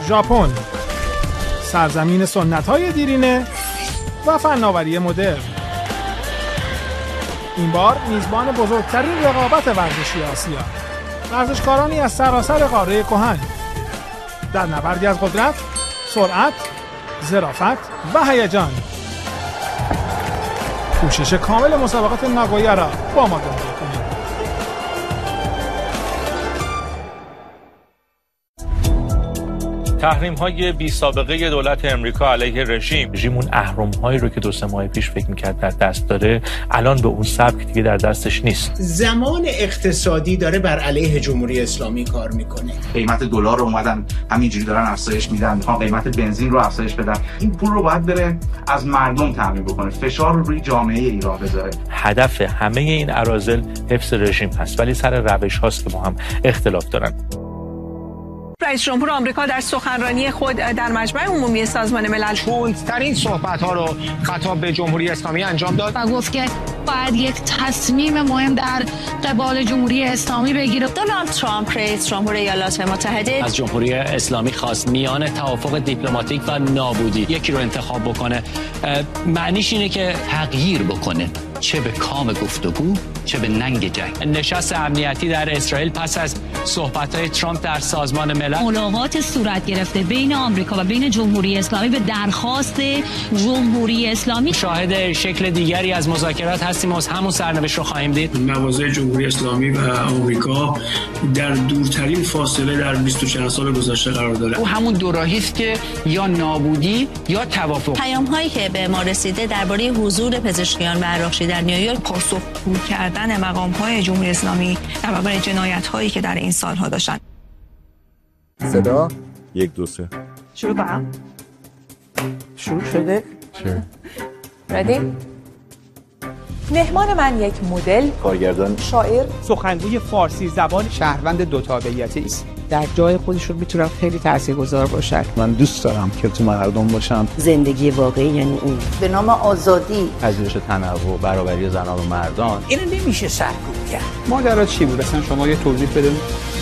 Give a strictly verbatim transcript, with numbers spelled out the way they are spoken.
ژاپن، سرزمین سنت‌های دیرینه و فناوری مدرن. این بار میزبان بزرگترین رقابت ورزشی آسیا، ورزشکارانی از سراسر قاره کهن در نبردی از قدرت، سرعت، ظرافت و هیجان. کوشش کامل مسابقات ناگویا را با ما دنبال کنید. تحریم‌های بی سابقه دولت امریکا علیه رژیم، رژیم اون اهرم‌هایی رو که دو سه ماه پیش فکر می‌کرد در دست داره، الان به اون سبک دیگه در دستش نیست. زمان اقتصادی داره بر علیه جمهوری اسلامی کار میکنه. قیمت دلار رو اومدن همینجوری دارن افزایش میدن، میخوان قیمت بنزین رو افزایش بدن. این پول رو باید بره از مردم تامین بکنه، فشار رو روی جامعه ایران بذاره. هدف همه این اراذل حفظ رژیم هست، ولی سر روش هاست که با هم اختلاف دارن. رئیس جمهور آمریکا در سخنرانی خود در مجمع عمومی سازمان ملل تندترین صحبت‌ها رو خطاب به جمهوری اسلامی انجام داد و گفت که باید یک تصمیم مهم در قبال جمهوری اسلامی بگیره. دونالد ترامپ رئیس جمهور ایالات متحده از جمهوری اسلامی خواست میان توافق دیپلماتیک و نابودی یکی رو انتخاب بکنه. معنیش اینه که تغییر بکنه، چه به کام گفتگو چه به ننگ جنگ. نشست امنیتی در اسرائیل پس از صحبت‌های ترامپ در سازمان ملل، ملاقات صورت گرفته بین آمریکا و بین جمهوری اسلامی به درخواست جمهوری اسلامی. شاهد شکل دیگری از مذاکرات هستیم و همون سرنوشت رو خواهیم دید. مواضع جمهوری اسلامی و آمریکا در دورترین فاصله در بیست و چند سال گذشته قرار داره. او همون دوراهی است که یا نابودی یا توافق. پیام‌هایی که به ما رسیده درباره حضور پزشکیان و عراقچی در نیویورک، پاسخگو کردن مقام‌های جمهوری اسلامی در برابر جنایت‌هایی که در این سال‌ها داشتن. صدا یک دو سه شروع کنم. شروع شده؟ چه؟ ردی؟ مهمان من یک مدل، کارگردان، شاعر، سخنگوی فارسی زبان، شهروند دو تابعیتی است. در جای خودش رو میتونم خیلی تاثیرگذار باشد. من دوست دارم که تو مردم باشم. زندگی واقعی یعنی این به نام آزادی، پذیرش تنوع، برابری زنان و مردان. اینو نمیشه سرکوب کرد. ماجرا چی بود؟ اصلا شما یه توضیح بده.